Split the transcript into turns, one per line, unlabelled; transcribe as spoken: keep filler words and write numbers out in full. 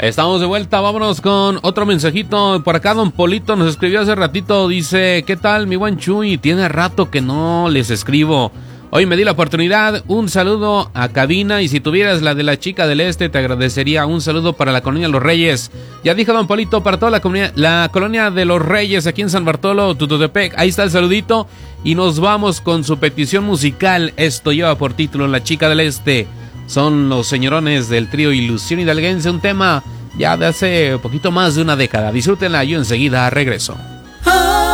Estamos de vuelta, vámonos con otro mensajito. Por acá don Polito nos escribió hace ratito, dice: ¿qué tal mi buen Chuy? Tiene rato que no les escribo. Hoy me di la oportunidad, un saludo a cabina, y si tuvieras la de la chica del este te agradecería. Un saludo para la colonia Los Reyes. Ya dijo don Polito, para toda la comunidad, la colonia de Los Reyes aquí en San Bartolo, Tututepec. Ahí está el saludito y nos vamos con su petición musical. Esto lleva por título La chica del este. Son los señorones del trío Ilusión Hidalguense, un tema ya de hace poquito más de una década. Disfrútenla, yo enseguida regreso.